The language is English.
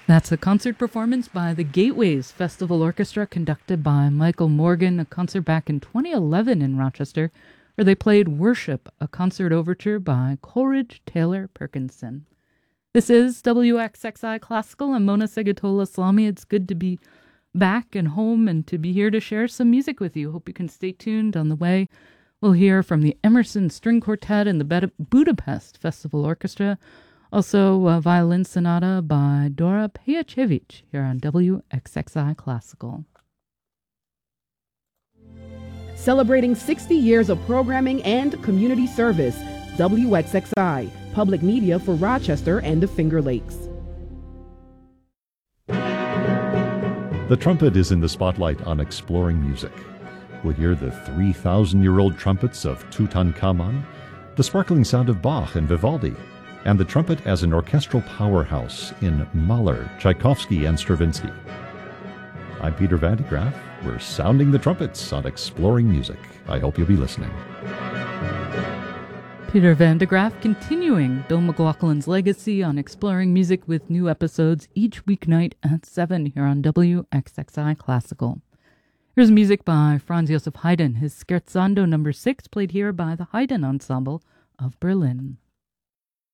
That's a concert performance by the Gateways Festival Orchestra conducted by Michael Morgan, a concert back in 2011 in Rochester, where they played Worship, a concert overture by Coleridge Taylor Perkinson. This is WXXI Classical. I'm Mona Segatola-Salami. It's good to be back and home and to be here to share some music with you. Hope you can stay tuned on the way. We'll hear from the Emerson String Quartet and the Budapest Festival Orchestra. Also, a violin sonata by Dora Pejacevic here on WXXI Classical. Celebrating 60 years of programming and community service, WXXI, public media for Rochester and the Finger Lakes. The trumpet is in the spotlight on Exploring Music. We'll hear the 3,000-year-old trumpets of Tutankhamun, the sparkling sound of Bach and Vivaldi, and the trumpet as an orchestral powerhouse in Mahler, Tchaikovsky, and Stravinsky. I'm Peter Van de Graaff. We're sounding the trumpets on Exploring Music. I hope you'll be listening. Peter Van de Graaff continuing Bill McLaughlin's legacy on Exploring Music with new episodes each weeknight at 7 here on WXXI Classical. Here's music by Franz Joseph Haydn, his Scherzando No. 6, played here by the Haydn Ensemble of Berlin.